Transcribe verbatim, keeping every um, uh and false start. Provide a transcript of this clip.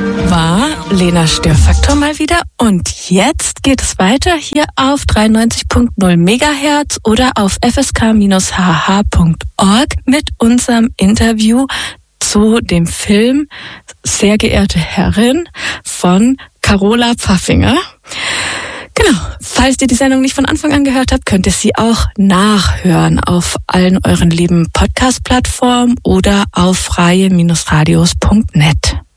War Lena Störfaktor mal wieder. Und jetzt geht es weiter hier auf dreiundneunzig Komma null Megahertz oder auf f s k Bindestrich h h Punkt org mit unserem Interview zu dem Film Sehr geehrte Herrin von Carola Pfaffinger. Genau, falls ihr die Sendung nicht von Anfang an gehört habt, könnt ihr sie auch nachhören auf allen euren lieben Podcast-Plattformen oder auf freie Bindestrich radios Punkt net.